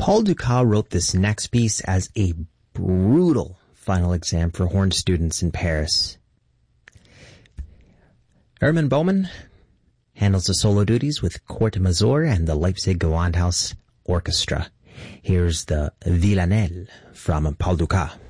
Paul Dukas wrote this next piece as a brutal final exam for horn students in Paris. Hermann Baumann handles the solo duties with Court Mazur and the Leipzig Gewandhaus Orchestra. Here's the Villanelle from Paul Dukas.